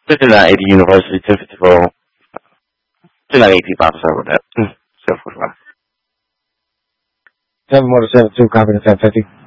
2980 University, 1054. 2980, sorry about that. 745. 7 Motor 72, copy the 750.